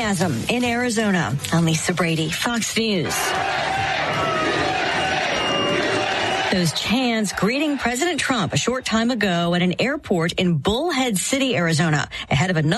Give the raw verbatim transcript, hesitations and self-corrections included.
enthusiasm in Arizona. I'm Lisa Brady, Fox News. Those chants greeting President Trump a short time ago at an airport in Bullhead City, Arizona, ahead of another